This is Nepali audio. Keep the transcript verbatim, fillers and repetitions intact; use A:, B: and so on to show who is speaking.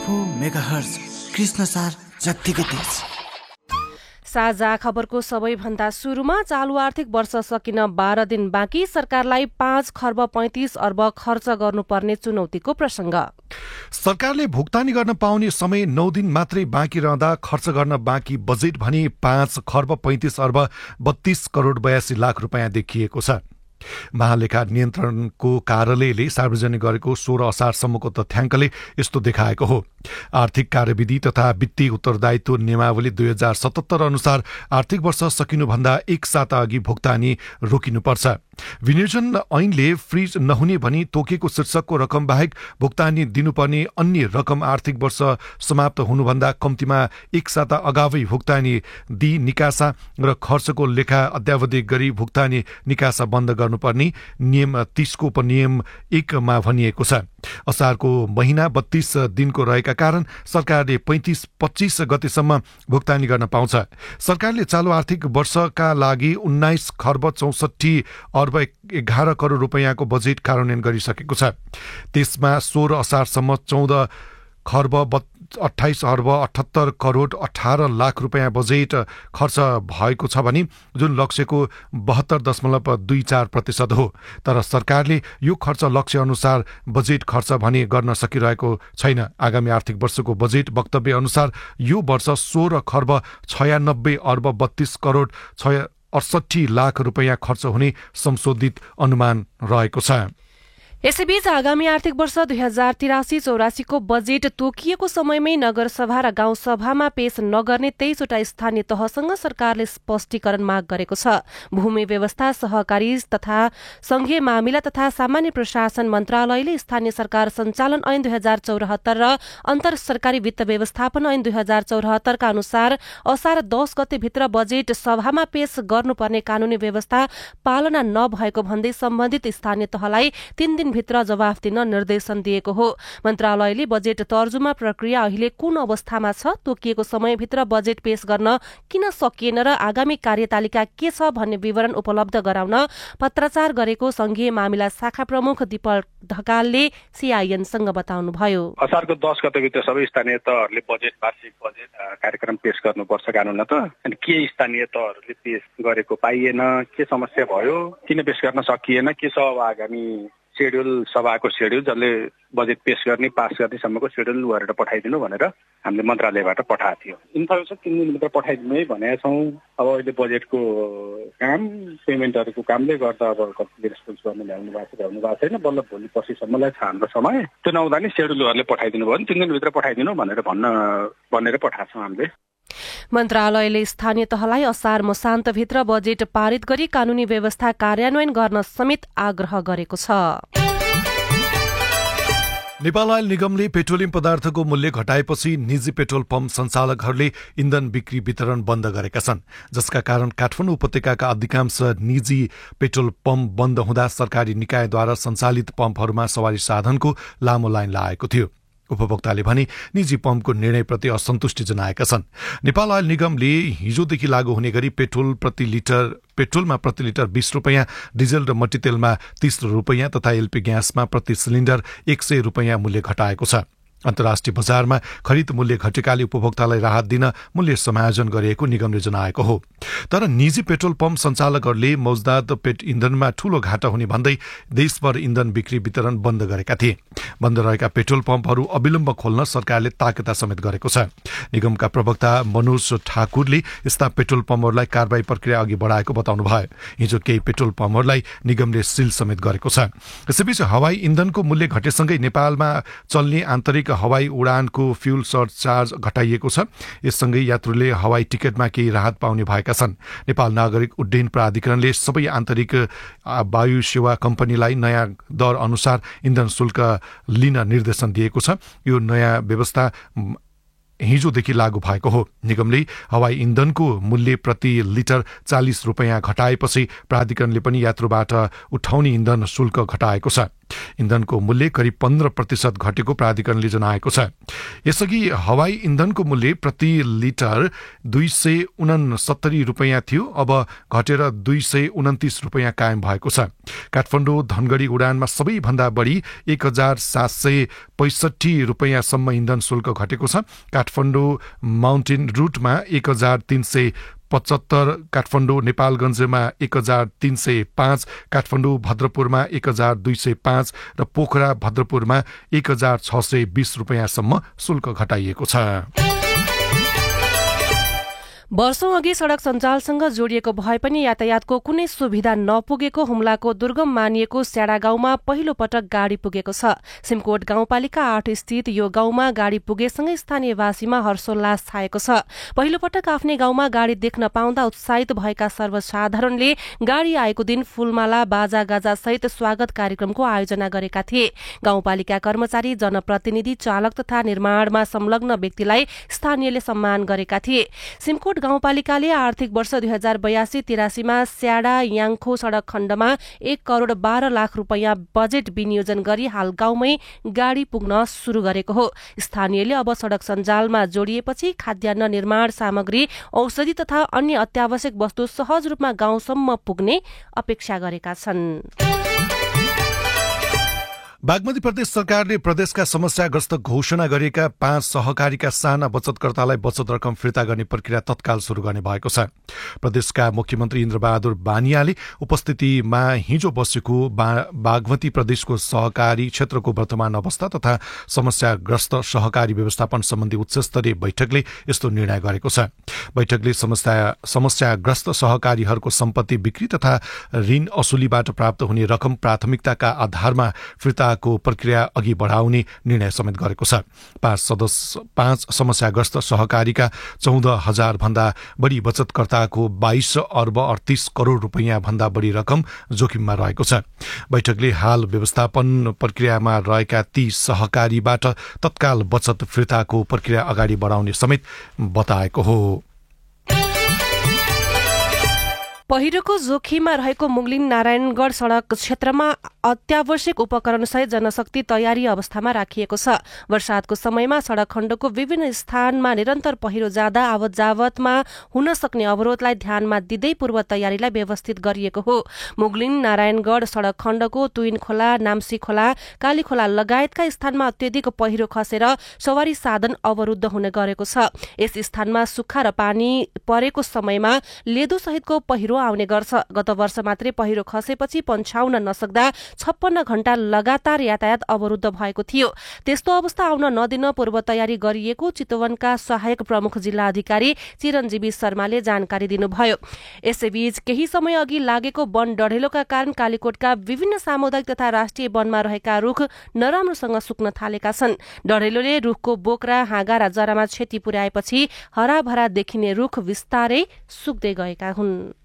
A: फोर मेगाहर्ज कृष्णसार जत्तिकै तेज।
B: साझा खबरको सबैभन्दा सुरुमा चालु आर्थिक वर्ष सकिन बाह्र दिन बाँकी सरकारलाई पाँच खर्ब पैंतिस अर्ब खर्च गर्नुपर्ने चुनौतीको प्रसंग।
C: सरकारले भुक्तानी गर्न पाउने समय नौ दिन मात्रै बाँकी रहँदा खर्च गर्न बाँकी बजेट भने पाँच खर्ब पैंतिस अर्ब बत्तीस करोड़ बयासी लाख रुपियाँ देखिएको छ। महालेखा नियन्त्रणको कार्यालयले सार्वजनिक गरेको सोह्र असारसम्मको तथ्याङ्कले यस्तो देखाएको हो। आर्थिक कार्यविधि तथा वित्तीय उत्तरदायित्व नियमावली दुई हजार सतहत्तर अनुसार आर्थिक वर्ष सकिनुभन्दा एक साता अघि भुक्तानी रोकिनुपर्छ। विनियोजन ऐनले फ्रिज नहुने भनी तोकेको शीर्षकको रकम बाहेक भुक्तानी दिनुपर्ने अन्य रकम आर्थिक वर्ष समाप्त हुनुभन्दा कम्तीमा एक साता अगावै भुक्तानी दिई निकासा र खर्चको लेखा अद्यावधिक गरी भुक्तानी निकासा बन्द गर्नुपर्ने नियम तीसको उपनियम एकमा भनिएको छ। असारको महिना बत्तीस दिनको रहेका कारण सरकारले पैंतिस पच्चीस गतेसम्म भुक्तानी गर्न पाउँछ। सरकारले चालु आर्थिक वर्षका लागि उन्नाइस खर्ब चौसठी अर्ब एघार करोड़ रुपियाँको बजेट कार्यान्वयन गरिसकेको छ। त्यसमा सोह्र असारसम्म चौध खर्ब अठाइस अर्ब अठहत्तर करोड़ अठारह लाख रुपियाँ बजेट खर्च भएको छ भने जुन लक्ष्यको बहत्तर दशमलव दुई चार प्रतिशत हो। तर सरकारले यो खर्च लक्ष्य अनुसार बजेट खर्च भने गर्न सकिरहेको छैन। आगामी आर्थिक वर्षको बजेट वक्तव्य अनुसार यो वर्ष सोह्र खर्ब छयानब्बे अर्ब बत्तीस करोड़ छ अडसठी लाख रुपियाँ खर्च हुने संशोधित अनुमान रहेको छ।
B: यसैबीच आगामी आर्थिक वर्ष दुई हजार तिरासी चौरासीको बजेट तोकिएको समयमै नगरसभा र गाउँसभामा पेश नगर्ने तेइसवटा स्थानीय तहसँग सरकारले स्पष्टीकरण माग गरेको छ। भूमि व्यवस्था, सहकारी तथा संघीय मामिला तथा सामान्य प्रशासन मन्त्रालयले स्थानीय सरकार सञ्चालन ऐन दुई हजार चौरात्तर र अन्तर सरकारी वित्त व्यवस्थापन ऐन दुई हजार चौरात्तरका अनुसार असार दस गतेभित्र बजेट सभामा पेश गर्नुपर्ने कानूनी व्यवस्था पालना नभएको भन्दै सम्बन्धित स्थानीय तहलाई तीन दिन भित्र जवाफ दिन निर्देशन दिएको हो। मन्त्रालयले बजेट तर्जुमा प्रक्रिया अहिले कुन अवस्थामा छ, तोकिएको समयभित्र बजेट पेश गर्न किन सकिएन र आगामी कार्यतालिका के छ भन्ने विवरण उपलब्ध गराउन पत्राचार गरेको संघीय मामिला शाखा प्रमुख दीपक ढकालले सीआईएनसँग बताउनुभयो।
D: असारको दस गतेभित्र सबै स्थानीय तहहरूले बजेट वार्षिक बजेट कार्यक्रम पेश गर्नुपर्छ कानूनमा त। अनि के स्थानीय तहहरूले पेश गरेको पाइएन, के समस्या भयो, किन पेश गर्न सकिएन, के छ अब आगामी शेड्युल, सभाको शेड्युल जसले बजेट पेश गर्ने पास गर्नेसम्मको शेड्युल गरेर पठाइदिनु भनेर हामीले मन्त्रालयबाट पठाएको थियो। इन्फर्मेसन तीन दिनभित्र पठाइदिनु है भनेका छौँ। अब अहिले बजेटको काम पेमेन्टहरूको कामले गर्दा अब कतिले रेस्पोन्स गर्न ल्याउनु भएको छ ल्याउनु भएको छैन। बल्ल भोलि पर्सिसम्मलाई छ हाम्रो समय। त्यो नहुँदा नि शेड्युलहरूले पठाइदिनु भयो भने तीन दिनभित्र पठाइदिनु भनेर भन्न भनेर पठाएको छौँ हामीले।
B: मन्त्रालयले स्थानीय तहलाई असार मसान्तभित्र बजेट पारित गरी कानूनी व्यवस्था कार्यान्वयन गर्न समेत आग्रह गरेको छ।
C: नेपाल आयल निगमले पेट्रोलियम पदार्थको मूल्य घटाएपछि निजी पेट्रोल पम्प सञ्चालकहरूले इन्धन बिक्री वितरण बन्द गरेका छन्, जसका कारण काठमाडौँ उपत्यकाका अधिकांश निजी पेट्रोल पम्प बन्द हुँदा सरकारी निकायद्वारा सञ्चालित पम्पहरूमा सवारी साधनको लामो लाइन लागेको थियो। उपभोक्ताले भने निजी पम्पको निर्णयप्रति असन्तुष्टि जनाएका छन्। नेपाल आयल निगमले हिजोदेखि लागू हुने गरी पेट्रोल प्रति लिटर पेट्रोलमा प्रति लिटर बीस रुपियाँ, डिजल र मट्टीतेलमा तीस रुपियाँ तथा एलपी ग्यासमा प्रति सिलिन्डर एक सय रुपियाँ मूल्य घटाएको छ। अन्तर्राष्ट्रिय बजारमा खरिद मूल्य घटेकाले उपभोक्तालाई राहत दिन मूल्य समायोजन गरिएको निगमले जनाएको हो। तर निजी पेट्रोल पम्प सञ्चालकहरूले मौजदात पेट इन्धनमा ठूलो घाटा हुने भन्दै देशभर इन्धन बिक्री वितरण बन्द गरेका थिए। बन्द रहेका पेट्रोल पम्पहरू अविलम्ब खोल्न सरकारले ताकेता समेत गरेको छ। निगमका प्रवक्ता मनोज ठाकुरले यस्ता पेट्रोल पम्पहरूलाई कारबाही प्रक्रिया अघि बढाएको बताउनुभयो। हिजो केही पेट्रोल पम्पहरूलाई निगमले सिल समेत गरेको छ। यसैबीच हवाई इन्धनको मूल्य घटेसँगै नेपालमा चल्ने आन्तरिक हवाई उडानको फ्यूल सर्चार्ज घटाइएको छ। यससँगै यात्रुले हवाई टिकटमा केही राहत पाउने भएका छन्। नेपाल नागरिक उड्डयन प्राधिकरणले सबै आन्तरिक वायु सेवा कम्पनीलाई नयाँ दर अनुसार इन्धन शुल्क लिन निर्देशन दिएको छ। यो नयाँ व्यवस्था हिजोदेखि लागू भएको हो। निगमले हवाई इन्धनको मूल्य प्रति लिटर चालिस रुपियाँ घटाएपछि प्राधिकरणले पनि यात्रुबाट उठाउने इन्धन शुल्क घटाएको छ। इन्धनको मूल्य करिब पन्ध्र प्रतिशत घटेको प्राधिकरणले जनाएको छ। यसअघि हवाई इन्धनको मूल्य प्रति लिटर दुई सय उनसत्तरी रुपियाँ थियो, अब घटेर दुई सय उन्तिस रुपियाँ कायम भएको छ। काठमाडौँ धनगढी उडानमा सबैभन्दा बढी एक हजार सात सय पैसठी रुपियाँसम्म इन्धन शुल्क घटेको छ। काठमाडौँ माउन्टेन रूटमा एक हजार तीन सय पचहत्तर, काठमाडौँ नेपालगञ्जमा एक हजार तीन सय पाँच, काठमाडौँ भद्रपुरमा एक हजार दुई सय पाँच र पोखरा भद्रपुरमा एक हजार छ सय बीस रुपियाँसम्म शुल्क घटाइएको छ।
B: वर्षौं अघि सड़क सञ्जालसँग जोडिएको भए पनि यातायातको कुनै सुविधा नपुगेको हुम्लाको दुर्गम मानिएको स्याडा गाउँमा पहिलो पटक गाडी पुगेको छ। सिमकोट गाउँपालिका आठ स्थित यो गाउँमा गाडी पुगेसँगै स्थानीयवासीमा हर्षोल्लास छाएको छ। पहिलो पटक आफ्नै गाउँमा गाडी देख्न पाउँदा उत्साहित भएका सर्वसाधारणले गाडी आएको दिन फूलमाला बाजागाजा सहित स्वागत कार्यक्रमको आयोजना गरेका थिए। गाउँपालिका कर्मचारी, जनप्रतिनिधि, चालक तथा निर्माणमा संलग्न व्यक्तिलाई स्थानीयले सम्मान गरेका थिए। सिमकोट गाउँपालिकाले आर्थिक वर्ष दुई हजार बयासी तिरासीमा स्याडा याङखो सड़क खण्डमा एक करोड़ बाह्र लाख रुपियाँ बजेट विनियोजन गरी हाल गाउँमै गाडी पुग्न शुरू गरेको हो। स्थानीयले अब सड़क सञ्जालमा जोडिएपछि खाद्यान्न, निर्माण सामग्री, औषधि तथा अन्य अत्यावश्यक वस्तु सहज रूपमा गाउँसम्म पुग्ने अपेक्षा गरेका छन्।
C: बागमती प्रदेश सरकारले प्रदेशका समस्याग्रस्त घोषणा गरिएका पाँच सहकारीका साना बचतकर्तालाई बचत रकम फिर्ता गर्ने प्रक्रिया तत्काल शुरू गर्ने भएको छ। प्रदेशका मुख्यमन्त्री इन्द्रबहादुर बानियाले उपस्थितिमा हिजो बसेको बागमती प्रदेशको सहकारी क्षेत्रको वर्तमान अवस्था तथा समस्याग्रस्त सहकारी व्यवस्थापन सम्बन्धी उच्चस्तरीय बैठकले यस्तो निर्णय गरेको छ। बैठकले समस्या समस्याग्रस्त सहकारीहरूको सम्पत्ति बिक्री तथा ऋण असुलीबाट प्राप्त हुने रकम प्राथमिकताका आधारमा फिर्ता को प्रक्रिया अघि बढाउने निर्णय समेत गरेको छ। पाँच सदस्य पाँच समस्याग्रस्त सहकारीका चौध हजार भन्दा बढी बचतकर्ताको बाइस अर्ब अडतिस करोड़ रुपियाँ भन्दा बढी रकम जोखिममा रहेको छ। बैठकले हाल व्यवस्थापन प्रक्रियामा रहेका ती सहकारीबाट तत्काल बचत फिर्ताको प्रक्रिया अगाडि बढाउने समेत बताएको हो।
B: पहिरोको जोखिममा रहेको मुगलिन नारायणगढ़ सड़क क्षेत्रमा अत्यावश्यक उपकरणसहित जनशक्ति तयारी अवस्थामा राखिएको छ। वर्षातको समयमा सड़क खण्डको विभिन्न स्थानमा निरन्तर पहिरो जाँदा आवत जावतमा हुन सक्ने अवरोधलाई ध्यानमा दिँदै पूर्व तयारीलाई व्यवस्थित गरिएको हो। मुगलिन नारायणगढ़ सड़क खण्डको तुइन खोला, नाम्सी खोला, काली खोला लगायतका स्थानमा अत्यधिक पहिरो खसेर सवारी साधन अवरुद्ध हुने गरेको छ। यस स्थानमा सुक्खा र पानी परेको समयमा लेदो सहितको पहिरो आउने गर्छ। गत वर्ष मात्रै पहिरो खसेपछि पन्छाउन नसक्दा छप्पन्न घण्टा लगातार यातायात अवरुद्ध भएको थियो। त्यस्तो अवस्था आउन नदिन पूर्व तयारी गरिएको चितवनका सहायक प्रमुख जिल्ला अधिकारी चिरञ्जीवी शर्माले जानकारी दिनुभयो। यसैबीच केही समय अघि लागेको वन डढेलोका कारण कालीकोटका विभिन्न सामुदायिक तथा राष्ट्रिय वनमा रहेका रुख नराम्रोसँग सुक्न थालेका छन्। डढेलोले रुखको बोक्रा, हाँगा र जरामा क्षति पुर्याएपछि हराभरा देखिने रुख विस्तारै सुक्दै गएका हुन्।